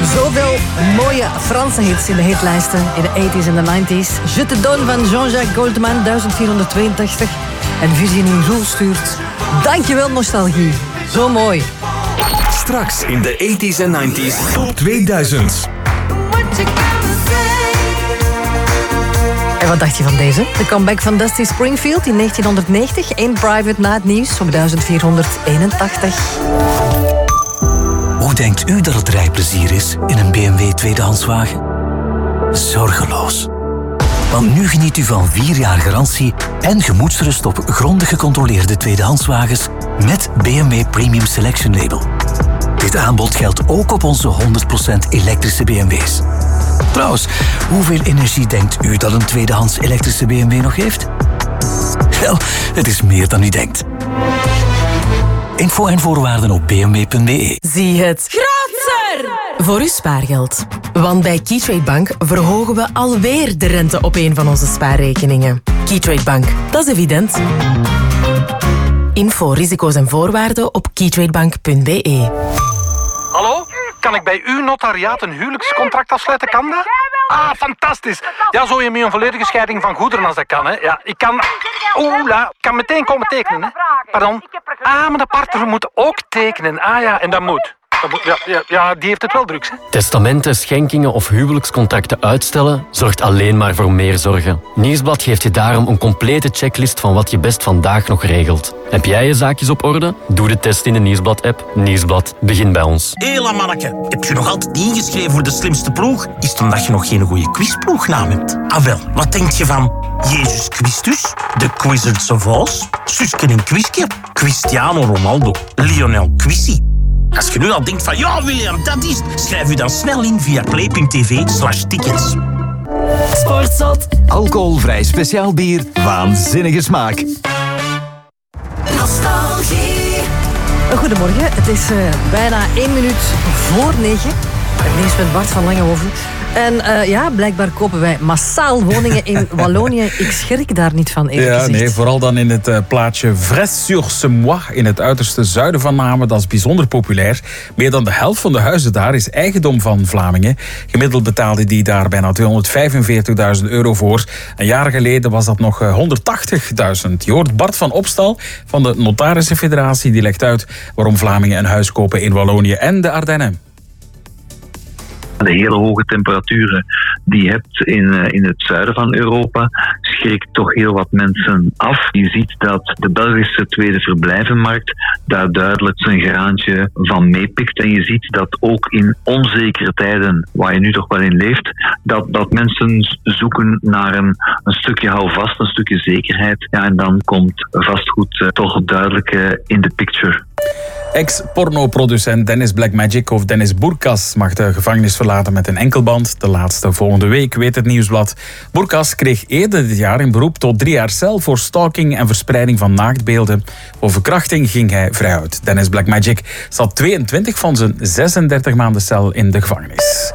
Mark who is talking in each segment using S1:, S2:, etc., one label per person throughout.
S1: Zoveel mooie Franse hits in de hitlijsten in de 80s en de 90s. Je te donne van Jean-Jacques Goldman, 1482. En Virginie Roel stuurt. Dankjewel, nostalgie. Zo mooi.
S2: Straks in de 80s en 90s top 2000.
S1: En wat dacht je van deze? De comeback van Dusty Springfield in 1990. In Private na het nieuws op 1481.
S3: Hoe denkt u dat het rijplezier is in een BMW tweedehandswagen? Zorgeloos. Want nu geniet u van 4 jaar garantie en gemoedsrust op grondig gecontroleerde tweedehandswagens met BMW Premium Selection Label. Dit aanbod geldt ook op onze 100% elektrische BMW's. Trouwens, hoeveel energie denkt u dat een tweedehands elektrische BMW nog heeft? Wel, het is meer dan u denkt. Info en voorwaarden op bmw.be.
S4: Zie het groter voor uw spaargeld. Want bij Keytrade Bank verhogen we alweer de rente op een van onze spaarrekeningen. Keytrade Bank, dat is evident. Info, risico's en voorwaarden op keytradebank.be.
S5: Hallo? Kan ik bij uw notariaat een huwelijkscontract afsluiten? Kan dat? Ah, fantastisch. Ja, zo je met een volledige scheiding van goederen als dat kan, hè. Ja, ik kan... Oela, ik kan meteen komen tekenen, hè. Pardon? Ah, maar de partner moet ook tekenen. Ah ja, en dat moet. Ja, die heeft het wel drugs, hè.
S6: Testamenten, schenkingen of huwelijkscontracten uitstellen zorgt alleen maar voor meer zorgen. Nieuwsblad geeft je daarom een complete checklist van wat je best vandaag nog regelt. Heb jij je zaakjes op orde? Doe de test in de Nieuwsblad-app. Nieuwsblad, begin bij ons.
S7: Hela manneke, heb je nog altijd niet ingeschreven voor de slimste ploeg? Is het omdat je nog geen goede quizploegnaam hebt? Ah wel, wat denk je van Jezus Christus, de Wizards of Oz, Suske en Quizke, Cristiano Ronaldo, Lionel Quissi? Als je nu al denkt van, ja William, dat is... Schrijf u dan snel in via play.tv/tickets.
S4: Sportzot.
S2: Alcoholvrij speciaal bier, waanzinnige smaak.
S4: Nostalgie.
S1: Goedemorgen, het is bijna 1 minuut voor 9. Het nieuws met Bart van Langenhoven. En ja, blijkbaar kopen wij massaal woningen in Wallonië. Ik schrik daar niet van, eerlijk gezegd.
S8: Nee, vooral dan in het plaatsje Vres-sur-Semois in het uiterste zuiden van Namen. Dat is bijzonder populair. Meer dan de helft van de huizen daar is eigendom van Vlamingen. Gemiddeld betaalde die daar bijna €245.000 voor. Een jaar geleden was dat nog 180.000. Je hoort Bart van Opstal van de Notarissenfederatie. Die legt uit waarom Vlamingen een huis kopen in Wallonië en de Ardennen.
S9: De hele hoge temperaturen die je hebt in het zuiden van Europa schrikt toch heel wat mensen af. Je ziet dat de Belgische tweede verblijvenmarkt daar duidelijk zijn graantje van meepikt. En je ziet dat ook in onzekere tijden, waar je nu toch wel in leeft, dat mensen zoeken naar een stukje houvast, een stukje zekerheid. Ja, en dan komt vastgoed toch duidelijk in de picture.
S8: Ex-pornoproducent Dennis Blackmagic of Dennis Bourkas mag de gevangenis verlaten met een enkelband. De laatste volgende week, weet het Nieuwsblad. Bourkas kreeg eerder dit jaar in beroep tot 3 jaar cel voor stalking en verspreiding van naaktbeelden. Voor verkrachting ging hij vrijuit. Dennis Blackmagic zat 22 van zijn 36 maanden cel in de gevangenis.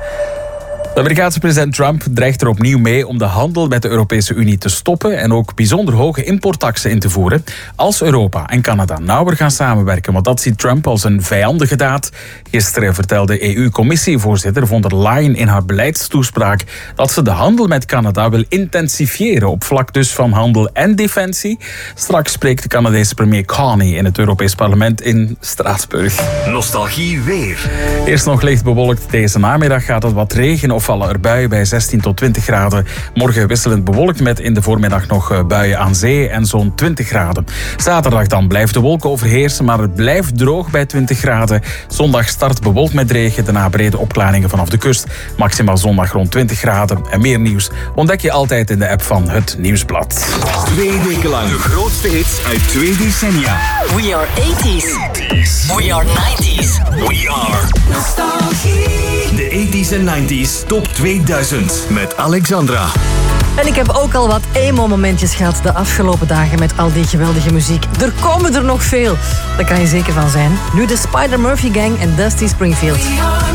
S8: De Amerikaanse president Trump dreigt er opnieuw mee om de handel met de Europese Unie te stoppen en ook bijzonder hoge importtaxen in te voeren als Europa en Canada nauwer gaan samenwerken. Want dat ziet Trump als een vijandige daad. Gisteren vertelde EU-commissievoorzitter von der Leyen in haar beleidstoespraak dat ze de handel met Canada wil intensifiëren op vlak dus van handel en defensie. Straks spreekt de Canadese premier Carney in het Europees Parlement in Straatsburg.
S2: Nostalgie weer.
S8: Eerst nog licht bewolkt. Deze namiddag gaat het wat regen of vallen er buien bij 16 tot 20 graden. Morgen wisselend bewolkt met in de voormiddag nog buien aan zee en zo'n 20 graden. Zaterdag dan blijft de wolken overheersen, maar het blijft droog bij 20 graden. Zondag start bewolkt met regen, daarna brede opklaringen vanaf de kust. Maximaal zondag rond 20 graden. En meer nieuws ontdek je altijd in de app van Het Nieuwsblad.
S2: 2 weken lang de grootste hits uit 2 decennia.
S4: We are 80s. We are 90s.
S2: We are
S4: Nostalgie.
S2: de 80s en 90s Top 2000 met Alexandra.
S1: En ik heb ook al wat emo-momentjes gehad de afgelopen dagen met al die geweldige muziek. Er komen er nog veel. Daar kan je zeker van zijn. Nu de Spider-Murphy Gang en Dusty Springfield.